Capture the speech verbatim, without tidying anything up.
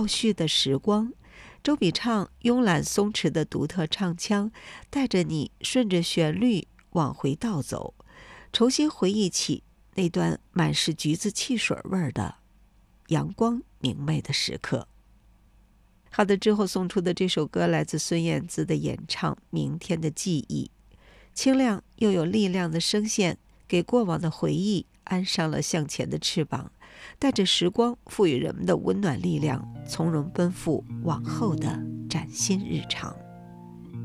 倒叙的时光。周笔畅慵懒松弛的独特唱腔，带着你顺着旋律往回倒走，重新回忆起那段满是橘子汽水味儿的阳光明媚的时刻。好的，之后送出的这首歌来自孙燕姿的演唱《明天的记忆》，清亮又有力量的声线，给过往的回忆安上了向前的翅膀，带着时光赋予人们的温暖力量，从容奔赴往后的崭新日常。